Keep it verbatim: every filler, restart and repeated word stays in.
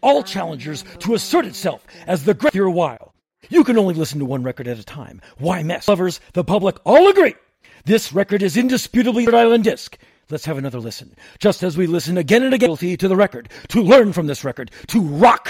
all challengers to assert itself as the great for a while. You can only listen to one record at a time. Why mess? Lovers, the public all agree. This record is indisputably Third Island Disc. Let's have another listen. Just as we listen again and again to the record, to learn from this record, to rock